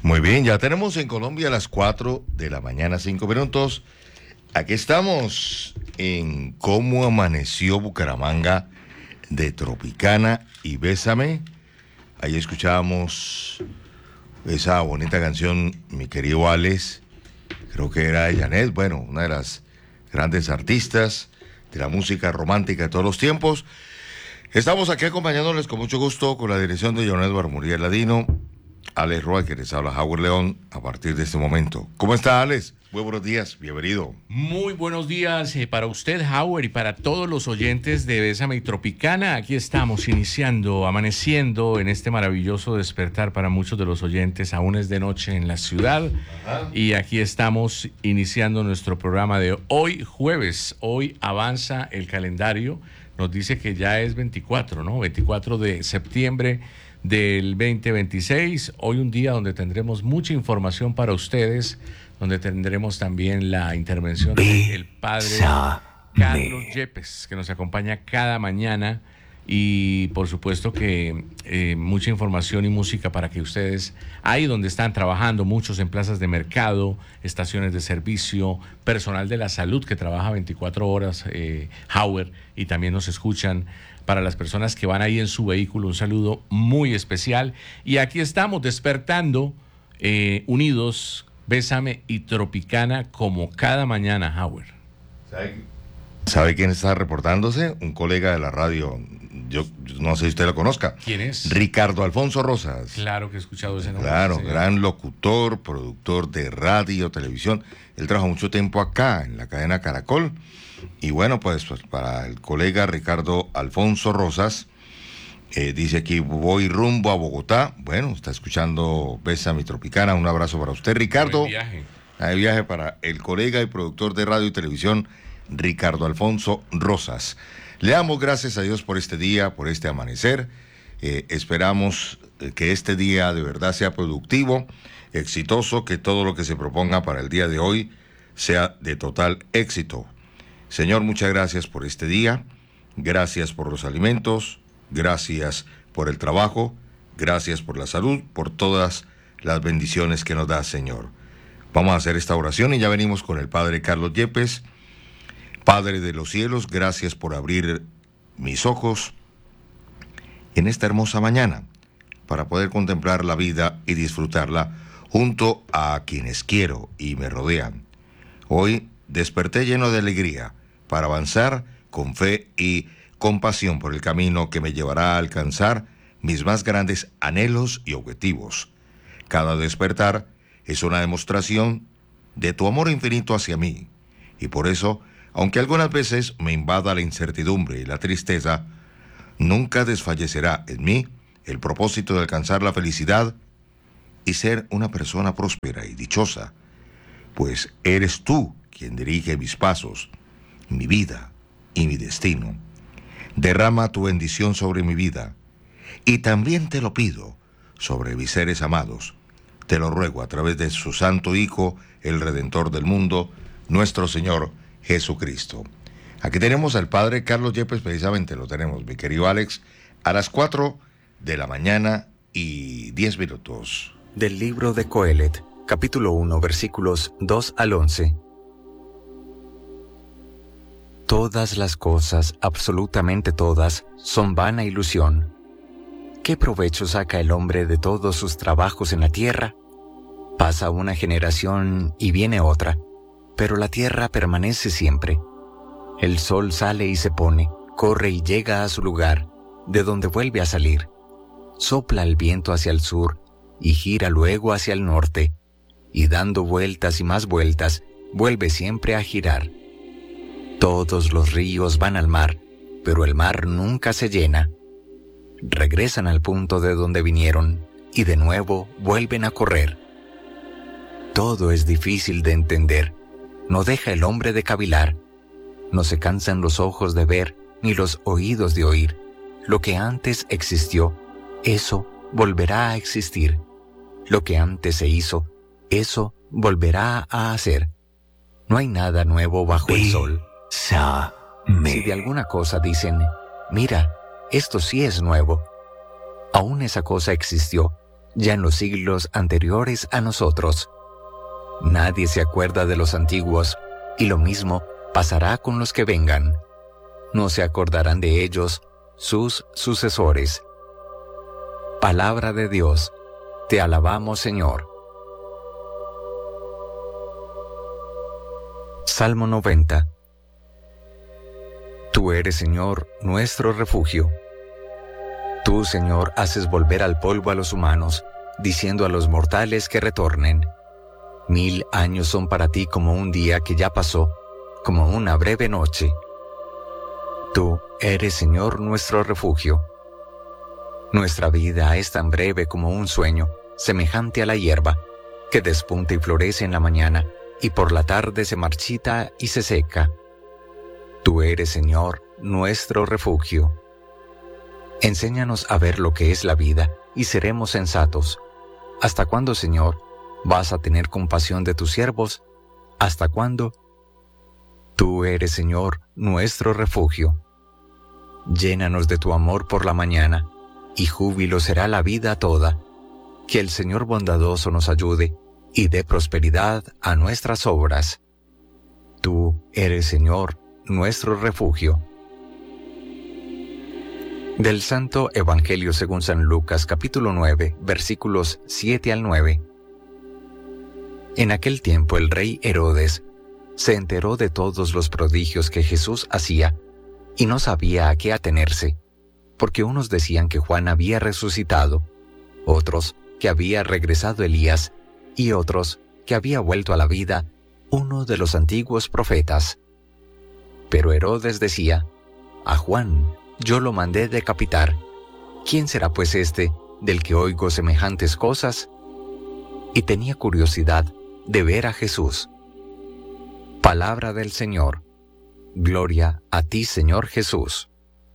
Muy bien, ya tenemos en Colombia las 4 de la mañana, 5 minutos. Aquí estamos en Cómo Amaneció Bucaramanga de Tropicana y Bésame. Ahí escuchábamos esa bonita canción, mi querido Alex, creo que era Janet, bueno, una de las grandes artistas de la música romántica de todos los tiempos. Estamos aquí acompañándoles con mucho gusto con la dirección de John Edward Muriel Ladino, Alex Roa, que les habla Howard León a partir de este momento. ¿Cómo está, Alex? Muy buenos días, bienvenido. Muy buenos días para usted, Howard, y para todos los oyentes de Bésame y Tropicana. Aquí estamos iniciando, amaneciendo en este maravilloso despertar para muchos de los oyentes. Aún es de noche en la ciudad. Ajá. Y aquí estamos iniciando nuestro programa de hoy, jueves. Hoy avanza el calendario. Nos dice que ya es 24, ¿no? 24 de septiembre del 2026. Hoy un día donde tendremos mucha información para ustedes, donde tendremos también la intervención del padre Carlos Yepes, que nos acompaña cada mañana, y por supuesto que mucha información y música para que ustedes, ahí donde están trabajando, muchos en plazas de mercado, estaciones de servicio, personal de la salud que trabaja 24 horas, Howard, y también nos escuchan. Para las personas que van ahí en su vehículo, un saludo muy especial. Y aquí estamos despertando, unidos, Bésame y Tropicana, como cada mañana, Howard. ¿Sabe quién está reportándose? Un colega de la radio, yo no sé si usted lo conozca. ¿Quién es? Ricardo Alfonso Rosas. Claro que he escuchado ese nombre. Claro, gran locutor, productor de radio, televisión. Él trabajó mucho tiempo acá, en la cadena Caracol. Y bueno, pues para el colega Ricardo Alfonso Rosas, dice aquí, voy rumbo a Bogotá. Bueno, está escuchando Bésame y Tropicana. Un abrazo para usted, Ricardo. Buen viaje. De viaje para el colega y productor de radio y televisión, Ricardo Alfonso Rosas. Le damos gracias a Dios por este día, por este amanecer. Esperamos que este día de verdad sea productivo, exitoso, que todo lo que se proponga para el día de hoy sea de total éxito. Señor, muchas gracias por este día, gracias por los alimentos, gracias por el trabajo, gracias por la salud, por todas las bendiciones que nos da, Señor. Vamos a hacer esta oración y ya venimos con el Padre Carlos Yepes. Padre de los cielos, gracias por abrir mis ojos en esta hermosa mañana para poder contemplar la vida y disfrutarla junto a quienes quiero y me rodean. Hoy desperté lleno de alegría para avanzar con fe y compasión por el camino que me llevará a alcanzar mis más grandes anhelos y objetivos. Cada despertar es una demostración de tu amor infinito hacia mí, y por eso, aunque algunas veces me invada la incertidumbre y la tristeza, nunca desfallecerá en mí el propósito de alcanzar la felicidad y ser una persona próspera y dichosa, pues eres tú quien dirige mis pasos, mi vida y mi destino. Derrama tu bendición sobre mi vida, y también te lo pido sobre mis seres amados. Te lo ruego a través de su Santo Hijo, el Redentor del mundo, nuestro Señor Jesucristo. Aquí tenemos al Padre Carlos Yepes, precisamente lo tenemos, mi querido Alex, a las 4 de la mañana y 10 minutos. Del libro de Coelet, capítulo 1, versículos 2 al 11. Todas las cosas, absolutamente todas, son vana ilusión. ¿Qué provecho saca el hombre de todos sus trabajos en la tierra? Pasa una generación y viene otra, pero la tierra permanece siempre. El sol sale y se pone, corre y llega a su lugar, de donde vuelve a salir. Sopla el viento hacia el sur y gira luego hacia el norte, y dando vueltas y más vueltas, vuelve siempre a girar. Todos los ríos van al mar, pero el mar nunca se llena. Regresan al punto de donde vinieron y de nuevo vuelven a correr. Todo es difícil de entender. No deja el hombre de cavilar. No se cansan los ojos de ver ni los oídos de oír. Lo que antes existió, eso volverá a existir. Lo que antes se hizo, eso volverá a hacer. No hay nada nuevo bajo el sol. Si de alguna cosa dicen, mira, esto sí es nuevo, aún esa cosa existió ya en los siglos anteriores a nosotros. Nadie se acuerda de los antiguos, y lo mismo pasará con los que vengan. No se acordarán de ellos sus sucesores. Palabra de Dios. Te alabamos, Señor. Salmo 90. Tú eres, Señor, nuestro refugio. Tú, Señor, haces volver al polvo a los humanos, diciendo a los mortales que retornen. 1000 años son para ti como un día que ya pasó, como una breve noche. Tú eres, Señor, nuestro refugio. Nuestra vida es tan breve como un sueño, semejante a la hierba, que despunta y florece en la mañana, y por la tarde se marchita y se seca. Tú eres, Señor, nuestro refugio. Enséñanos a ver lo que es la vida, y seremos sensatos. ¿Hasta cuándo, Señor, vas a tener compasión de tus siervos? ¿Hasta cuándo? Tú eres, Señor, nuestro refugio. Llénanos de tu amor por la mañana, y júbilo será la vida toda. Que el Señor bondadoso nos ayude, y dé prosperidad a nuestras obras. Tú eres, Señor, nuestro refugio. Del Santo Evangelio según San Lucas, capítulo 9, versículos 7 al 9. En aquel tiempo el rey Herodes se enteró de todos los prodigios que Jesús hacía, y no sabía a qué atenerse, porque unos decían que Juan había resucitado, otros que había regresado Elías, y otros que había vuelto a la vida uno de los antiguos profetas. Pero Herodes decía: a Juan yo lo mandé decapitar. ¿Quién será pues este del que oigo semejantes cosas? Y tenía curiosidad de ver a Jesús. Palabra del Señor. Gloria a ti, Señor Jesús.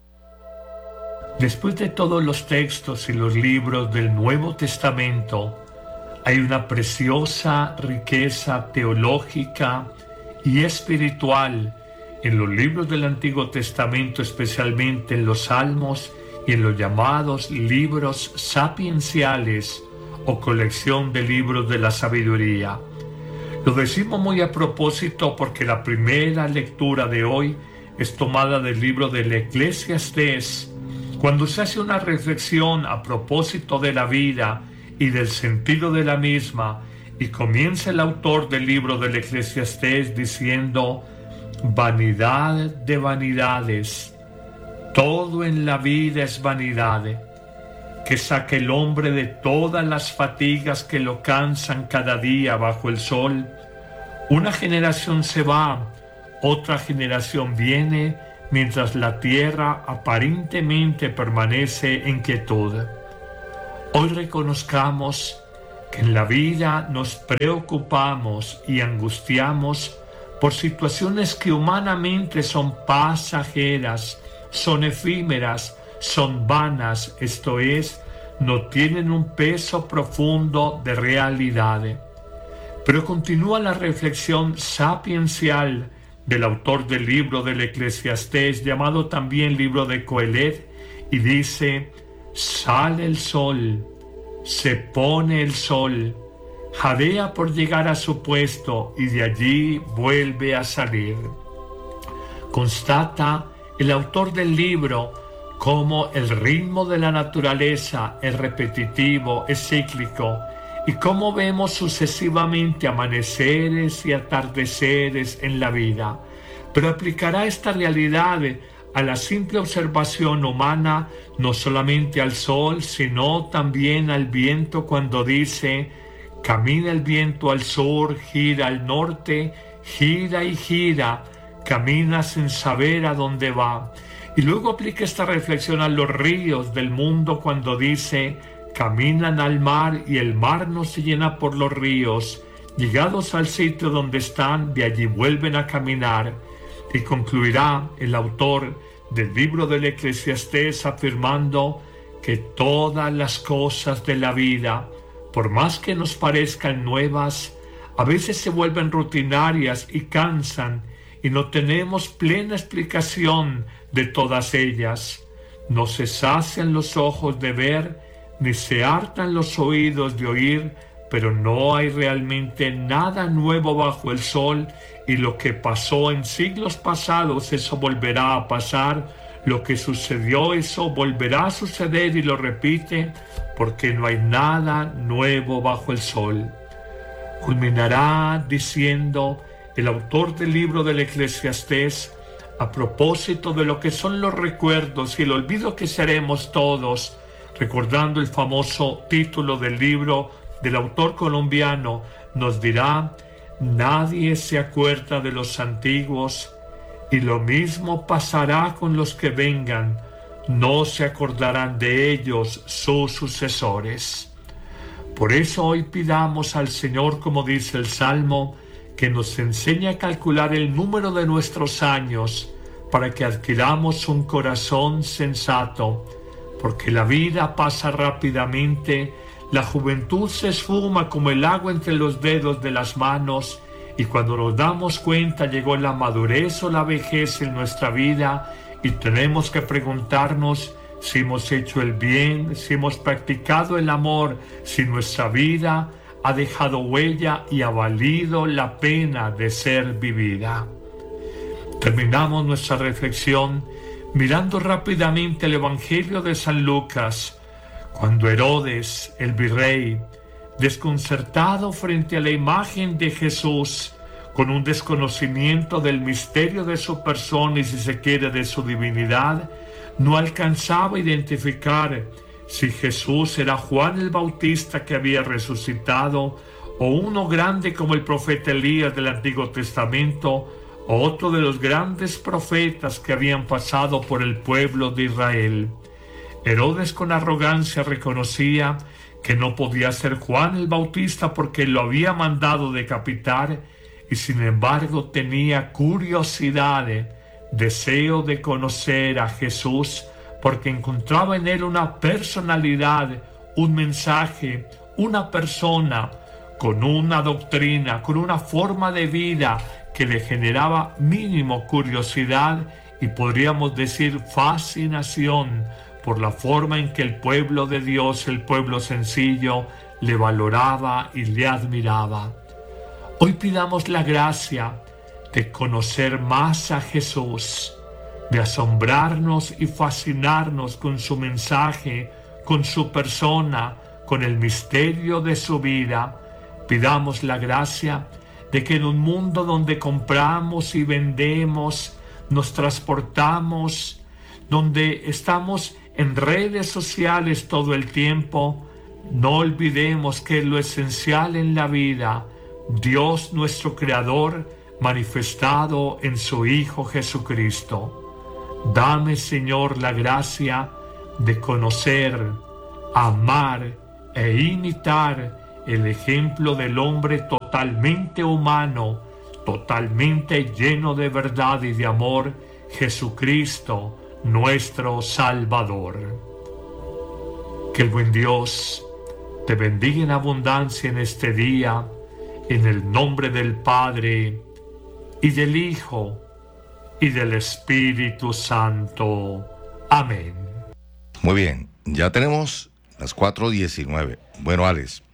Después de todos los textos y los libros del Nuevo Testamento, hay una preciosa riqueza teológica y espiritual en los libros del Antiguo Testamento, especialmente en los Salmos y en los llamados libros sapienciales o colección de libros de la sabiduría. Lo decimos muy a propósito porque la primera lectura de hoy es tomada del libro del Eclesiastés, cuando se hace una reflexión a propósito de la vida y del sentido de la misma, y comienza el autor del libro del Eclesiastés diciendo: vanidad de vanidades, todo en la vida es vanidad, que saque el hombre de todas las fatigas que lo cansan cada día bajo el sol. Una generación se va, otra generación viene, mientras la tierra aparentemente permanece en quietud. Hoy reconozcamos que en la vida nos preocupamos y angustiamos por situaciones que humanamente son pasajeras, son efímeras, son vanas, esto es, no tienen un peso profundo de realidad. Pero continúa la reflexión sapiencial del autor del libro del Eclesiastés, llamado también libro de Coelet, y dice: sale el sol, se pone el sol, jadea por llegar a su puesto y de allí vuelve a salir. Constata el autor del libro cómo el ritmo de la naturaleza es repetitivo, es cíclico, y cómo vemos sucesivamente amaneceres y atardeceres en la vida. Pero aplicará esta realidad a la simple observación humana, no solamente al sol, sino también al viento, cuando dice: camina el viento al sur, gira al norte, gira y gira, camina sin saber a dónde va. Y luego aplica esta reflexión a los ríos del mundo cuando dice: caminan al mar y el mar no se llena por los ríos. Llegados al sitio donde están, de allí vuelven a caminar. Y concluirá el autor del libro del Eclesiastés afirmando que todas las cosas de la vida, por más que nos parezcan nuevas, a veces se vuelven rutinarias y cansan, y no tenemos plena explicación de todas ellas. No se sacian los ojos de ver, ni se hartan los oídos de oír, pero no hay realmente nada nuevo bajo el sol, y lo que pasó en siglos pasados, eso volverá a pasar. Lo que sucedió, eso volverá a suceder, y lo repite, porque no hay nada nuevo bajo el sol. Culminará diciendo el autor del libro del Eclesiastés, a propósito de lo que son los recuerdos y el olvido que seremos todos, recordando el famoso título del libro del autor colombiano, nos dirá: nadie se acuerda de los antiguos, y lo mismo pasará con los que vengan, no se acordarán de ellos sus sucesores. Por eso hoy pidamos al Señor, como dice el Salmo, que nos enseñe a calcular el número de nuestros años, para que adquiramos un corazón sensato, porque la vida pasa rápidamente, la juventud se esfuma como el agua entre los dedos de las manos, y cuando nos damos cuenta llegó la madurez o la vejez en nuestra vida, y tenemos que preguntarnos si hemos hecho el bien, si hemos practicado el amor, si nuestra vida ha dejado huella y ha valido la pena de ser vivida. Terminamos nuestra reflexión mirando rápidamente el Evangelio de San Lucas, cuando Herodes, el virrey, desconcertado frente a la imagen de Jesús, con un desconocimiento del misterio de su persona y, si se quiere, de su divinidad, no alcanzaba a identificar si Jesús era Juan el Bautista que había resucitado, o uno grande como el profeta Elías del Antiguo Testamento, o otro de los grandes profetas que habían pasado por el pueblo de Israel. Herodes con arrogancia reconocía que no podía ser Juan el Bautista porque lo había mandado decapitar, y sin embargo tenía curiosidad, deseo de conocer a Jesús, porque encontraba en él una personalidad, un mensaje, una persona con una doctrina, con una forma de vida que le generaba mínimo curiosidad y, podríamos decir, fascinación por la forma en que el pueblo de Dios, el pueblo sencillo, le valoraba y le admiraba. Hoy pidamos la gracia de conocer más a Jesús, de asombrarnos y fascinarnos con su mensaje, con su persona, con el misterio de su vida. Pidamos la gracia de que en un mundo donde compramos y vendemos, nos transportamos, donde estamos en redes sociales todo el tiempo, no olvidemos que lo esencial en la vida, Dios nuestro Creador, manifestado en su Hijo Jesucristo. Dame, Señor, la gracia de conocer, amar e imitar el ejemplo del hombre totalmente humano, totalmente lleno de verdad y de amor, Jesucristo, nuestro Salvador. Que el buen Dios te bendiga en abundancia en este día, en el nombre del Padre, y del Hijo, y del Espíritu Santo. Amén. Muy bien, ya tenemos las 4:19. Bueno, Alex,